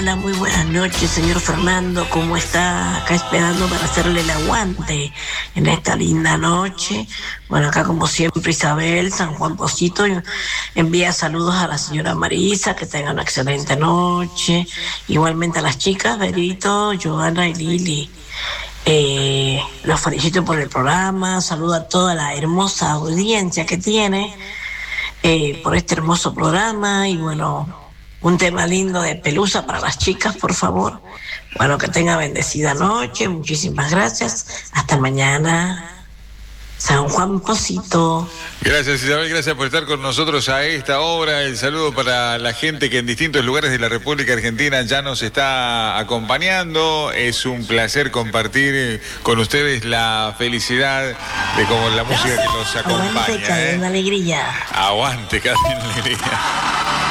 Hola, muy buenas noches, señor Fernando. ¿Cómo está? Acá esperando para hacerle el aguante en esta linda noche. Bueno, acá como siempre Isabel, San Juan Posito, envía saludos a la señora Marisa, que tenga una excelente noche. Igualmente a las chicas, Berito, Joana y Lili. Los felicito por el programa, saludo a toda la hermosa audiencia que tiene por este hermoso programa y bueno, un tema lindo de Pelusa para las chicas, por favor. Bueno, que tenga bendecida noche, muchísimas gracias, hasta mañana. San Juan Posito. Gracias Isabel, gracias por estar con nosotros a esta hora. El saludo para la gente que en distintos lugares de la República Argentina ya nos está acompañando. Es un placer compartir con ustedes la felicidad de como la música que nos acompaña. Aguante, cadena alegría. Aguante, cadena alegría.